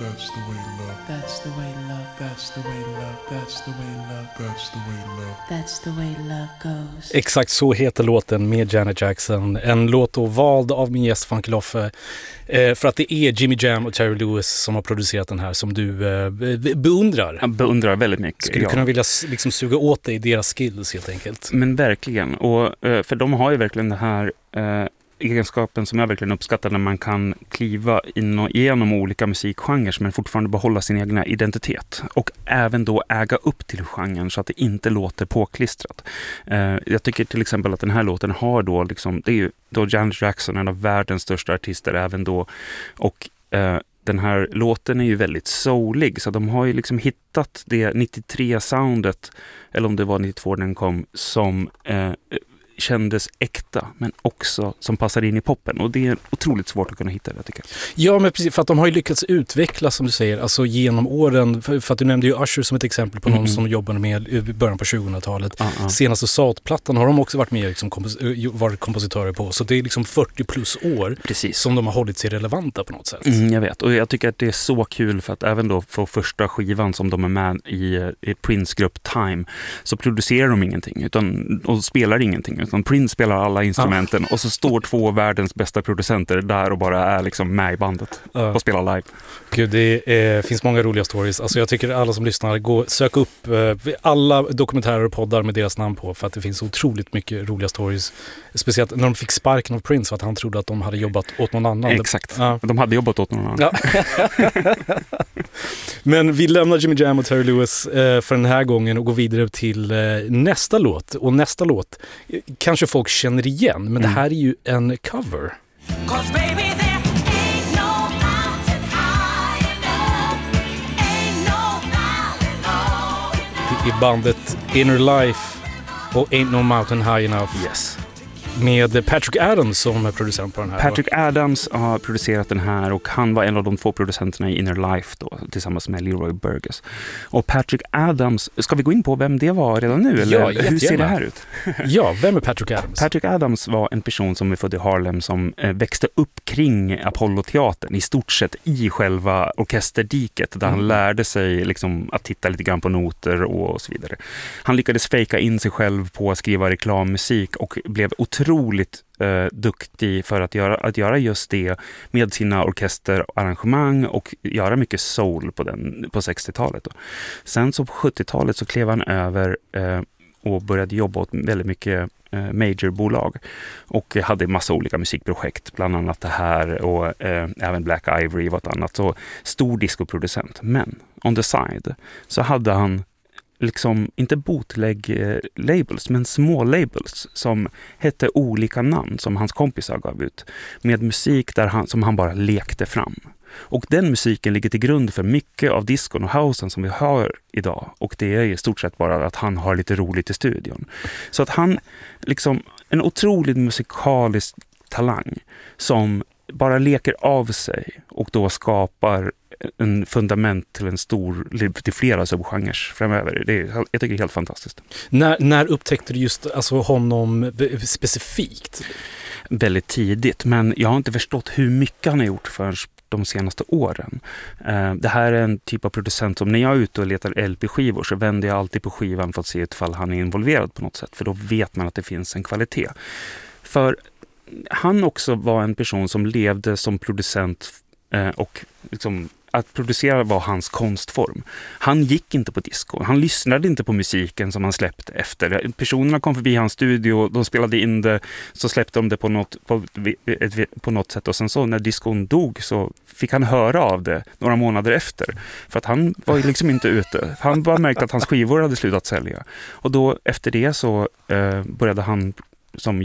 That's the way love. That's the way love. That's the way love. That's the way love. That's the way love. That's the way love goes. Exakt så heter låten med Janet Jackson. En låt då vald av min gäst Funky Loffe. För att det är Jimmy Jam och Terry Lewis som har producerat den här som du beundrar. Jag beundrar väldigt mycket. Skulle du kunna vilja liksom suga åt dig deras skills helt enkelt? Men verkligen. Och för de har ju verkligen det här egenskapen som jag verkligen uppskattar när man kan kliva igenom olika musikgenrer men fortfarande behålla sin egna identitet och även då äga upp till genren så att det inte låter påklistrat. Jag tycker till exempel att den här låten har då liksom, det är ju då Janet Jackson, en av världens största artister även då, och den här låten är ju väldigt soulig så de har ju liksom hittat det 93-soundet eller om det var 92 den kom som kändes äkta men också som passade in i poppen och det är otroligt svårt att kunna hitta det tycker jag. Ja men precis för att de har ju lyckats utveckla som du säger alltså genom åren för att du nämnde ju Usher som ett exempel på någon som jobbade med i början på 2000-talet. Senaste Salt-plattan har de också varit med liksom varit kompositörer på så det är liksom 40 plus år precis. Som de har hållit sig relevanta på något sätt. Jag vet och jag tycker att det är så kul för att även då för första skivan som de är med i Prince-grupp Time så producerar de ingenting och spelar ingenting utan Prince spelar alla instrumenten och så står två av världens bästa producenter där och bara är liksom med i bandet och spelar live. Gud, det finns många roliga stories. Alltså jag tycker alla som lyssnar, sök upp alla dokumentärer och poddar med deras namn på för att det finns otroligt mycket roliga stories. Speciellt när de fick sparken av Prince för att han trodde att de hade jobbat åt någon annan. Exakt, de hade jobbat åt någon annan. Ja. Men vi lämnar Jimmy Jam och Terry Lewis för den här gången och går vidare till nästa låt. Och nästa låt kanske folk känner igen, men det här är ju en cover. Det är bandet Inner Life och Ain't No Mountain High Enough. Yes. Med Patrick Adams som är producent på den här. Patrick Adams har producerat den här och han var en av de två producenterna i Inner Life då, tillsammans med Leroy Burgess. Och Patrick Adams, ska vi gå in på vem det var redan nu? Eller ja, hur ser det här ut? Ja, vem är Patrick Adams? Patrick Adams var en person som är född i Harlem som växte upp kring Apollo-teatern i stort sett i själva orkesterdiket där han lärde sig liksom att titta lite grann på noter och så vidare. Han lyckades fejka in sig själv på att skriva reklammusik och blev otroligt duktig för att göra just det med sina orkesterarrangemang och göra mycket soul på 60-talet. Då. Sen så på 70-talet så klev han över och började jobba åt väldigt mycket majorbolag och hade en massa olika musikprojekt, bland annat det här och även Black Ivory var ett annat. Så stor discoproducent. Men on the side så hade han liksom inte bootleg-labels men små labels som hette olika namn som hans kompisar gav ut med musik som han bara lekte fram. Och den musiken ligger till grund för mycket av discon och housen som vi hör idag. Och det är i stort sett bara att han har lite roligt i studion. Så att han liksom en otroligt musikalisk talang som bara leker av sig och då skapar en fundament till flera subgenrer framöver. Jag tycker det är helt fantastiskt. När upptäckte du just alltså, honom specifikt? Väldigt tidigt, men jag har inte förstått hur mycket han har gjort för de senaste åren. Det här är en typ av producent som när jag är ute och letar LP-skivor så vänder jag alltid på skivan för att se ifall han är involverad på något sätt, för då vet man att det finns en kvalitet. För han också var en person som levde som producent och liksom att producera var hans konstform. Han gick inte på disco. Han lyssnade inte på musiken som han släppte efter. Personerna kom förbi hans studio, de spelade in det, så släppte de det på något sätt. Och sen så när discon dog så fick han höra av det några månader efter. För att han var ju liksom inte ute. Han bara märkte att hans skivor hade slutat sälja. Och då efter det så började han som